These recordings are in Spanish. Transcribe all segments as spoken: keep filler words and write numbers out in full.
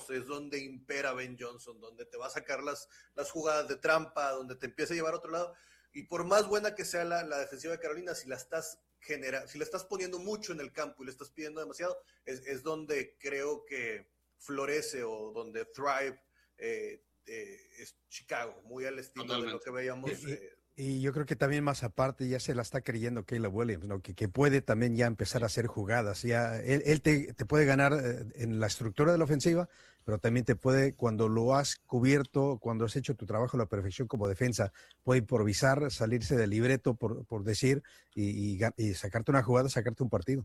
playoffs es donde impera Ben Johnson, donde te va a sacar las, las jugadas de trampa, donde te empieza a llevar a otro lado, y por más buena que sea la, la defensiva de Carolina, si la estás genera, si la estás poniendo mucho en el campo y le estás pidiendo demasiado, es, es donde creo que florece o donde thrive eh, eh, es Chicago, muy al estilo Totalmente. de lo que veíamos. Eh, Y yo creo que también más aparte ya se la está creyendo Caleb Williams, ¿no? Que, que puede también ya empezar a hacer jugadas. Ya, él él te, te puede ganar en la estructura de la ofensiva, pero también te puede, cuando lo has cubierto, cuando has hecho tu trabajo a la perfección como defensa, puede improvisar, salirse del libreto, por, por decir, y, y, y sacarte una jugada, sacarte un partido.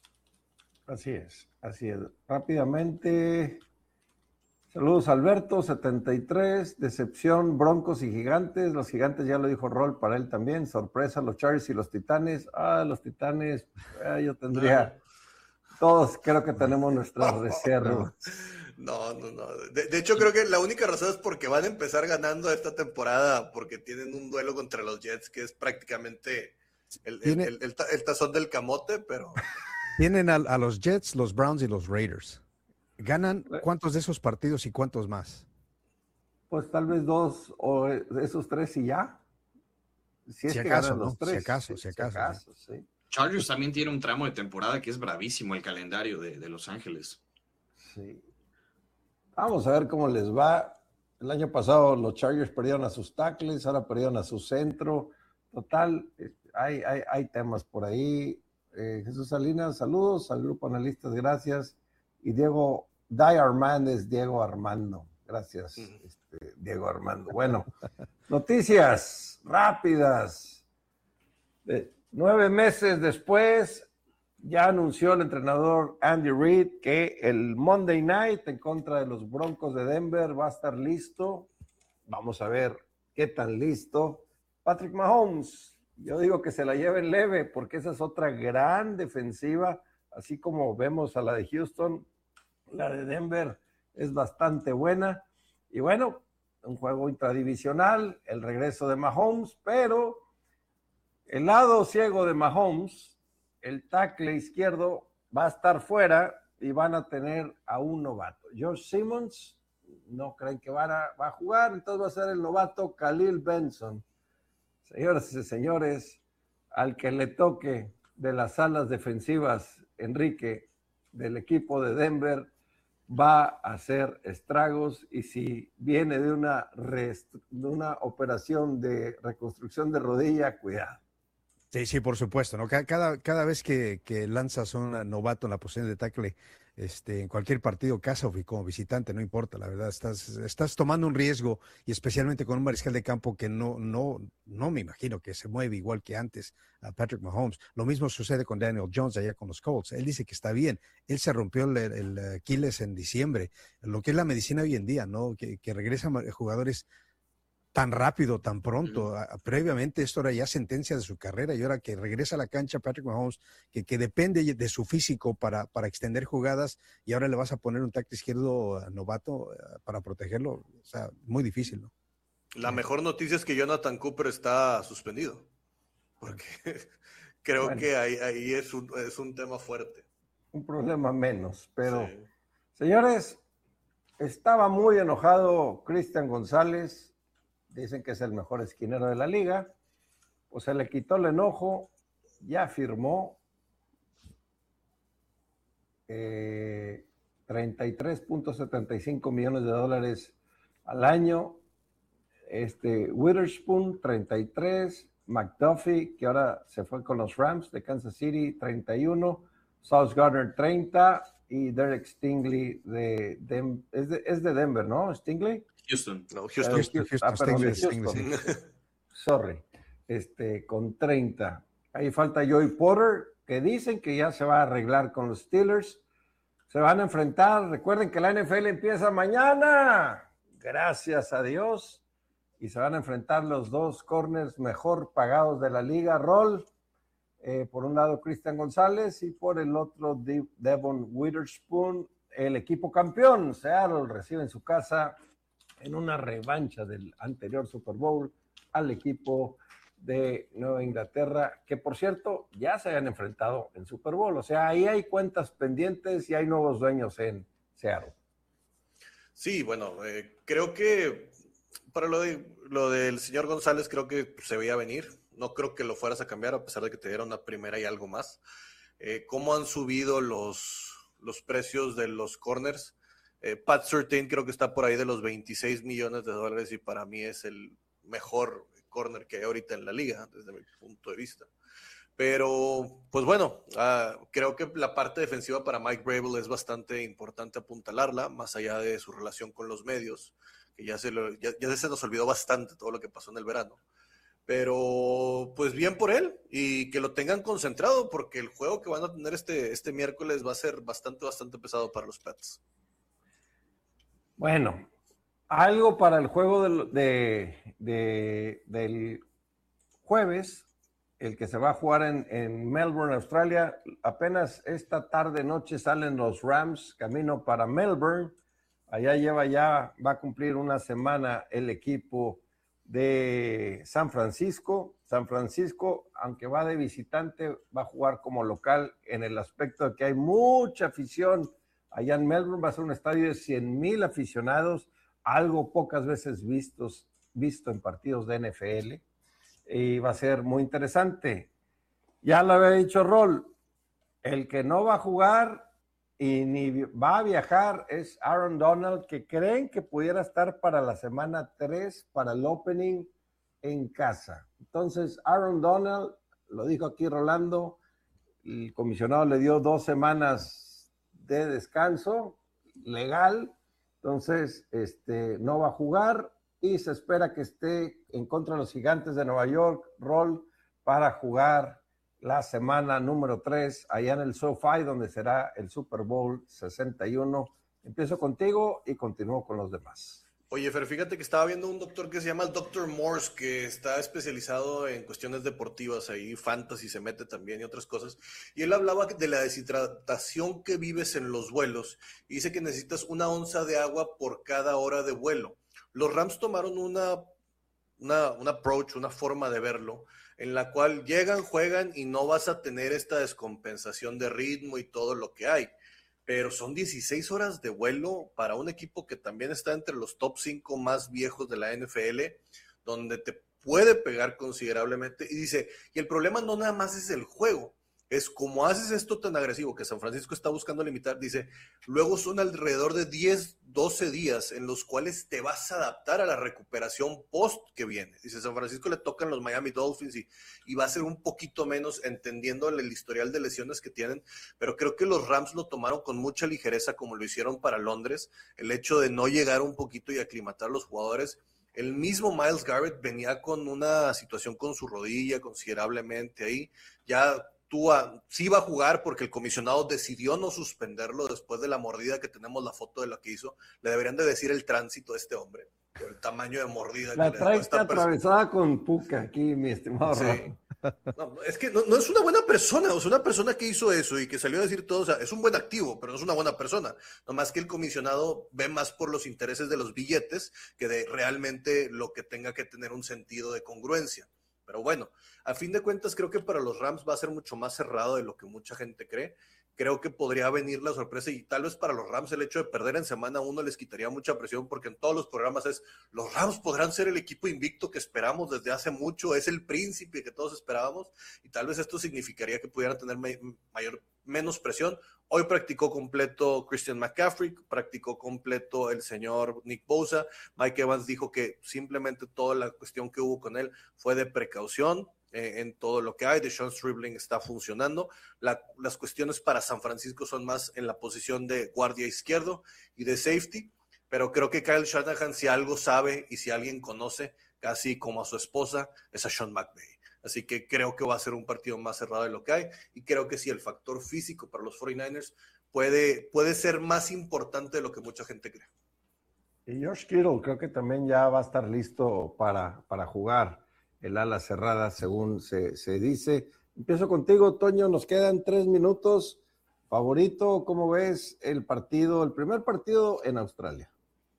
Así es, así es. Rápidamente... Saludos Alberto, setenta y tres, decepción, Broncos y Gigantes, los Gigantes ya lo dijo Rol para él también, sorpresa, los Chargers y los Titanes, ah, los Titanes, ah, yo tendría, todos creo que tenemos nuestras oh, reservas. No, no, no, de, de hecho creo que la única razón es porque van a empezar ganando esta temporada, porque tienen un duelo contra los Jets que es prácticamente el, el, el, el, el tazón del camote, pero... Tienen a, a los Jets, los Browns y los Raiders. ¿Ganan cuántos de esos partidos y cuántos más? Pues tal vez dos o esos tres y ya. Si, es si que acaso, ¿no? Los tres. Si acaso, si acaso. Si acaso sí. Sí. Chargers también tiene un tramo de temporada que es bravísimo, el calendario de, de Los Ángeles. Sí. Vamos a ver cómo les va. El año pasado los Chargers perdieron a sus tackles, ahora perdieron a su centro. Total, hay, hay, hay temas por ahí. Eh, Jesús Salinas, saludos al grupo analistas, gracias. Y Diego, Die Armando es Diego Armando. Gracias, este, Diego Armando. Bueno, noticias rápidas. De nueve meses después, ya anunció el entrenador Andy Reid que el Monday Night en contra de los Broncos de Denver va a estar listo. Vamos a ver qué tan listo. Patrick Mahomes, yo digo que se la lleven leve porque esa es otra gran defensiva. Así como vemos a la de Houston, la de Denver es bastante buena. Y bueno, un juego intradivisional, el regreso de Mahomes, pero el lado ciego de Mahomes, el tackle izquierdo, va a estar fuera y van a tener a un novato. Josh Simmons, no creen que van a, va a jugar, entonces va a ser el novato Khalil Benson. Señoras y señores, al que le toque de las alas defensivas, Enrique, del equipo de Denver, va a hacer estragos, y si viene de una, rest- de una operación de reconstrucción de rodilla, cuidado. Sí, sí, por supuesto, ¿no? Cada, cada vez que, que lanzas a un novato en la posición de tackle, este, en cualquier partido, casa o como visitante, no importa, la verdad, estás, estás tomando un riesgo, y especialmente con un mariscal de campo que no, no, no me imagino que se mueve igual que antes a Patrick Mahomes. Lo mismo sucede con Daniel Jones allá con los Colts. Él dice que está bien, él se rompió el, el Aquiles en diciembre, lo que es la medicina hoy en día, ¿no? Que, que regresan jugadores tan rápido, tan pronto. Uh-huh. Previamente esto era ya sentencia de su carrera, y ahora que regresa a la cancha Patrick Mahomes, que, que depende de su físico para, para extender jugadas, y ahora le vas a poner un tackle izquierdo novato para protegerlo. O sea, muy difícil, ¿no? La mejor noticia es que Jonathan Cooper está suspendido, porque creo bueno, que ahí, ahí es, un, es un tema fuerte. Un problema menos, pero sí. Señores, estaba muy enojado Cristian González. Dicen que es el mejor esquinero de la liga, pues se le quitó el enojo, ya firmó eh, treinta y tres punto setenta y cinco millones de dólares al año. Este Witherspoon, treinta y tres, McDuffie, que ahora se fue con los Rams de Kansas City, treinta y uno, Sauce Gardner, treinta, y Derek Stingley de, de, es, de es de Denver, ¿no? Stingley. Houston. No, Houston. Uh, Houston, Houston, ah, perdón, Stingley, Houston. Stingley, sí. Sorry. Este, con treinta. Ahí falta Joey Porter, que dicen que ya se va a arreglar con los Steelers. Se van a enfrentar. Recuerden que la N F L empieza mañana. Gracias a Dios. Y se van a enfrentar los dos corners mejor pagados de la liga. Roll. Eh, por un lado, Cristian González, y por el otro, De- Devon Witherspoon. El equipo campeón, Seattle, recibe en su casa, en una revancha del anterior Super Bowl, al equipo de Nueva Inglaterra, que por cierto ya se habían enfrentado en Super Bowl. O sea, ahí hay cuentas pendientes y hay nuevos dueños en Seattle. Sí, bueno, eh, creo que para lo, de, lo del señor González creo que se veía venir. No creo que lo fueras a cambiar a pesar de que te dieron una primera y algo más. Eh, ¿Cómo han subido los, los precios de los corners? Eh, Pat Surtain creo que está por ahí de los veintiséis millones de dólares y para mí es el mejor corner que hay ahorita en la liga desde mi punto de vista. Pero, pues bueno, uh, creo que la parte defensiva para Mike Vrabel es bastante importante apuntalarla, más allá de su relación con los medios, que ya se, lo, ya, ya se nos olvidó bastante todo lo que pasó en el verano. Pero, pues bien por él, y que lo tengan concentrado, porque el juego que van a tener este, este miércoles va a ser bastante, bastante pesado para los Pats. Bueno, algo para el juego de, de, de, del jueves, el que se va a jugar en, en Melbourne, Australia. Apenas esta tarde noche salen los Rams camino para Melbourne. Allá lleva ya, va a cumplir una semana el equipo de San Francisco. San Francisco, aunque va de visitante, va a jugar como local en el aspecto de que hay mucha afición. Allá en Melbourne va a ser un estadio de cien mil aficionados, algo pocas veces vistos, visto en partidos de N F L. Y va a ser muy interesante. Ya lo había dicho Rol, el que no va a jugar y ni va a viajar es Aaron Donald, que creen que pudiera estar para la semana tres, para el opening en casa. Entonces, Aaron Donald, lo dijo aquí Rolando, el comisionado le dio dos semanas de descanso legal, entonces este, no va a jugar. Y se espera que esté en contra de los Gigantes de Nueva York, Rol, para jugar la semana número tres allá en el SoFi, donde será el Super Bowl sesenta y uno. Empiezo contigo y continúo con los demás. Oye, Fer, fíjate que estaba viendo un doctor que se llama el doctor Morse, que está especializado en cuestiones deportivas, ahí fantasy se mete también y otras cosas, y él hablaba de la deshidratación que vives en los vuelos, y dice que necesitas una onza de agua por cada hora de vuelo. Los Rams tomaron una, una, un approach, una forma de verlo, en la cual llegan, juegan y no vas a tener esta descompensación de ritmo y todo lo que hay. Pero son dieciséis horas de vuelo para un equipo que también está entre los top cinco más viejos de la N F L, donde te puede pegar considerablemente. Y dice, y el problema no nada más es el juego, es como haces esto tan agresivo que San Francisco está buscando limitar, dice, luego son alrededor de diez, doce días en los cuales te vas a adaptar a la recuperación post que viene. Dice, San Francisco le tocan los Miami Dolphins y, y va a ser un poquito menos entendiendo el, el historial de lesiones que tienen, pero creo que los Rams lo tomaron con mucha ligereza como lo hicieron para Londres, el hecho de no llegar un poquito y aclimatar a los jugadores. El mismo Myles Garrett venía con una situación con su rodilla considerablemente ahí, ya Tua sí va a jugar porque el comisionado decidió no suspenderlo después de la mordida que tenemos la foto de lo que hizo. Le deberían de decir el tránsito a este hombre, por el tamaño de mordida. La que trae le dejó atravesada con puca aquí, mi estimado. Sí. No, es que no, no es una buena persona, o sea, una persona que hizo eso y que salió a decir todo, o sea, es un buen activo, pero no es una buena persona. Nomás que el comisionado ve más por los intereses de los billetes que de realmente lo que tenga que tener un sentido de congruencia. Pero bueno, a fin de cuentas creo que para los Rams va a ser mucho más cerrado de lo que mucha gente cree. Creo que podría venir la sorpresa y tal vez para los Rams el hecho de perder en semana uno les quitaría mucha presión porque en todos los programas es, los Rams podrán ser el equipo invicto que esperamos desde hace mucho, es el príncipe que todos esperábamos y tal vez esto significaría que pudieran tener mayor, menos presión. Hoy practicó completo Christian McCaffrey, practicó completo el señor Nick Bosa. Mike Evans dijo que simplemente toda la cuestión que hubo con él fue de precaución eh, en todo lo que hay. DeSean Stribling está funcionando. La, las cuestiones para San Francisco son más en la posición de guardia izquierdo y de safety, pero creo que Kyle Shanahan, si algo sabe y si alguien conoce, casi como a su esposa, es a Sean McVay. Así que creo que va a ser un partido más cerrado de lo que hay y creo que sí, el factor físico para los cuarenta y nueve ers puede, puede ser más importante de lo que mucha gente cree. Y Josh Kittle creo que también ya va a estar listo para, para jugar el ala cerrada, según se, se dice. Empiezo contigo, Toño, nos quedan tres minutos. Favorito, ¿cómo ves el partido, el primer partido en Australia?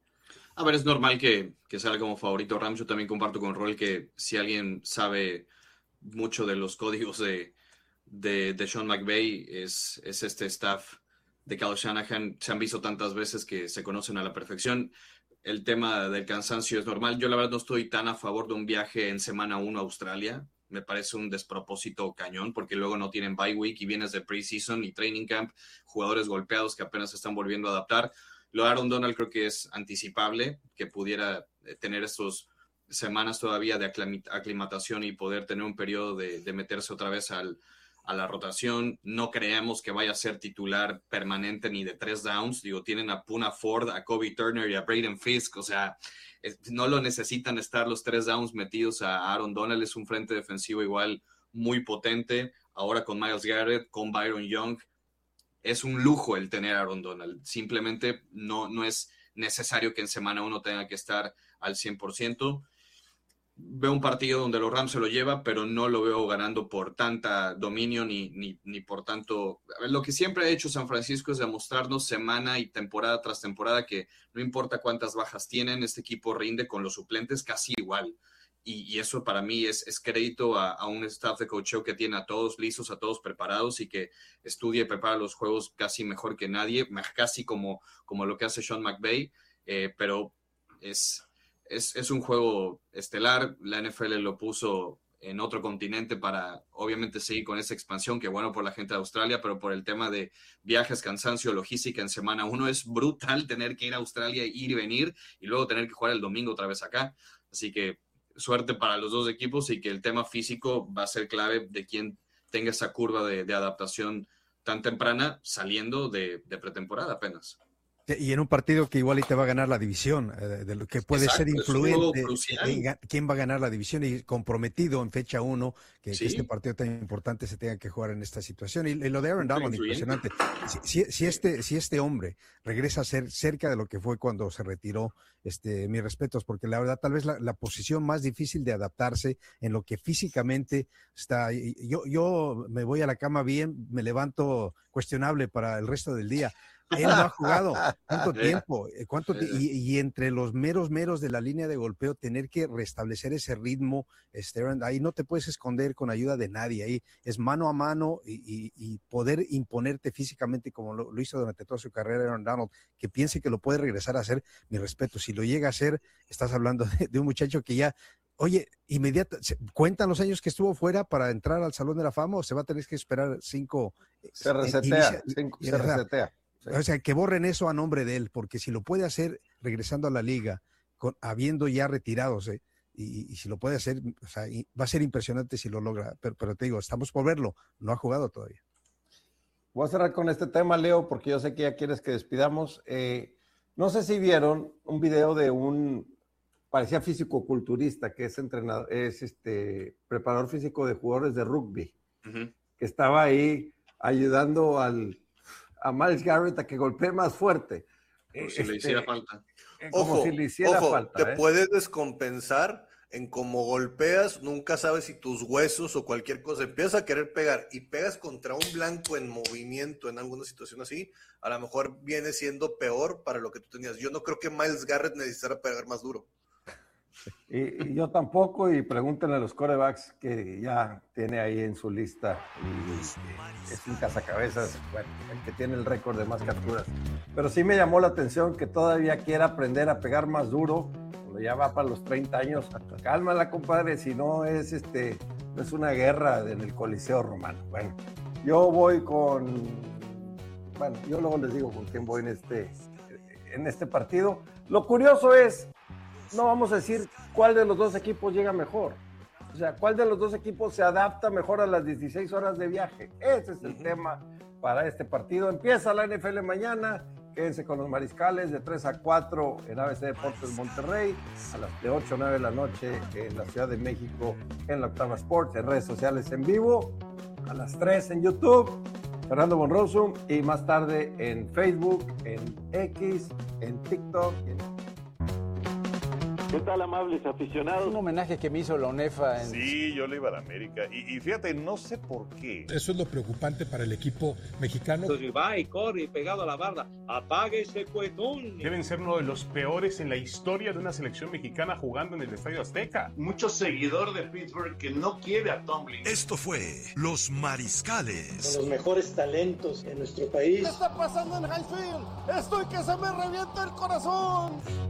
A ver, es normal que, que salga como favorito Rams. Yo también comparto con Rol que si alguien sabe mucho de los códigos de, de, de Sean McVay es, es este staff de Kyle Shanahan se han visto tantas veces que se conocen a la perfección. El tema del cansancio es normal. Yo la verdad no estoy tan a favor de un viaje en semana uno a Australia. Me parece un despropósito cañón porque luego no tienen bye week y vienes de preseason y training camp, jugadores golpeados que apenas se están volviendo a adaptar. Lo de Aaron Donald creo que es anticipable, que pudiera tener estas semanas todavía de aclimatación y poder tener un periodo de, de meterse otra vez al, a la rotación. No creemos que vaya a ser titular permanente ni de tres downs. Digo, tienen a Puna Ford, a Kobe Turner y a Braden Fisk. O sea, es, no lo necesitan estar los tres downs metidos a Aaron Donald. Es un frente defensivo igual muy potente. Ahora con Myles Garrett, con Byron Young. Es un lujo el tener a Aaron Donald. Simplemente no, no es necesario que en semana uno tenga que estar al cien por ciento. Veo un partido donde los Rams se lo lleva, pero no lo veo ganando por tanta dominio ni, ni, ni por tanto... Lo que siempre ha hecho San Francisco es demostrarnos semana y temporada tras temporada que no importa cuántas bajas tienen, este equipo rinde con los suplentes casi igual. Y, y eso para mí es, es crédito a, a un staff de coacheo que tiene a todos listos, a todos preparados y que estudia y prepara los juegos casi mejor que nadie, casi como, como lo que hace Sean McVay, eh, pero es... Es, es un juego estelar. La N F L lo puso en otro continente para obviamente seguir con esa expansión, que bueno por la gente de Australia, pero por el tema de viajes, cansancio, logística en semana uno es brutal tener que ir a Australia, ir y venir y luego tener que jugar el domingo otra vez acá. Así que suerte para los dos equipos y que el tema físico va a ser clave de quien tenga esa curva de, de adaptación tan temprana saliendo de, de pretemporada apenas. Y en un partido que igual y te va a ganar la división, eh, de lo que puede Exacto, ser influente en quién va a ganar la división y comprometido en fecha uno, que, sí. que este partido tan importante se tenga que jugar en esta situación. Y, y lo de Aaron Donald, impresionante. Si, si, si, este, si este hombre regresa a ser cerca de lo que fue cuando se retiró, este, mis respetos, porque la verdad tal vez la, la posición más difícil de adaptarse en lo que físicamente está. Yo, yo me voy a la cama bien, me levanto cuestionable para el resto del día. Él no ha jugado cuánto tiempo, cuánto t- y, y entre los meros meros de la línea de golpeo tener que restablecer ese ritmo, este, ahí no te puedes esconder con ayuda de nadie, ahí es mano a mano y, y, y poder imponerte físicamente como lo, lo hizo durante toda su carrera Aaron Donald, que piense que lo puede regresar a hacer, mi respeto, si lo llega a hacer, estás hablando de, de un muchacho que ya, oye, inmediato, ¿cuentan los años que estuvo fuera para entrar al Salón de la Fama o se va a tener que esperar cinco? Se resetea, eh, cinco, se resetea. Sí. O sea, que borren eso a nombre de él, porque si lo puede hacer regresando a la liga, con, habiendo ya retirados, ¿eh? y, y si lo puede hacer, o sea, va a ser impresionante si lo logra, pero, pero te digo, estamos por verlo, no ha jugado todavía. Voy a cerrar con este tema, Leo, porque yo sé que ya quieres que despidamos. Eh, no sé si vieron un video de un, parecía físico-culturista, que es entrenador, es este preparador físico de jugadores de rugby, uh-huh. que estaba ahí ayudando al a Myles Garrett a que golpee más fuerte. Como si este, le hiciera falta. Como ojo, si le hiciera ojo, falta. Te ¿eh? puedes descompensar en cómo golpeas, nunca sabes si tus huesos o cualquier cosa empiezas a querer pegar y pegas contra un blanco en movimiento en alguna situación así, a lo mejor viene siendo peor para lo que tú tenías. Yo no creo que Myles Garrett necesitara pegar más duro. Y, y yo tampoco, y pregúntenle a los quarterbacks que ya tiene ahí en su lista, y es un cazacabezas, bueno, el que tiene el récord de más capturas, pero sí me llamó la atención que todavía quiera aprender a pegar más duro, cuando ya va para los treinta años. Cálmala, compadre, si no es, este, no es una guerra en el Coliseo Romano. Bueno, yo voy con, bueno, yo luego les digo con quién voy en este, en este partido. Lo curioso es, no vamos a decir cuál de los dos equipos llega mejor. O sea, cuál de los dos equipos se adapta mejor a las dieciséis horas de viaje. Ese es el uh-huh. tema para este partido. Empieza la N F L mañana. Quédense con los Mariscales de tres a cuatro en A B C Deportes Monterrey. A las de ocho a nueve de la noche en la Ciudad de México en la Octava Sports. En redes sociales en vivo. A las tres en YouTube. Fernando Bonroso. Y más tarde en Facebook, en X, en TikTok, en ¿Qué tal, amables aficionados? Un homenaje que me hizo la UNEFA. En... Sí, yo le iba a la América. Y, y fíjate, no sé por qué. Eso es lo preocupante para el equipo mexicano. Entonces va y corre pegado a la barda. Apague ese cuetón. Deben ser uno de los peores en la historia de una selección mexicana jugando en el Estadio Azteca. Mucho seguidor de Pittsburgh que no quiere a Tomlin. Esto fue Los Mariscales. Con los mejores talentos en nuestro país. ¿Qué está pasando en Highfield? Estoy que se me revienta el corazón.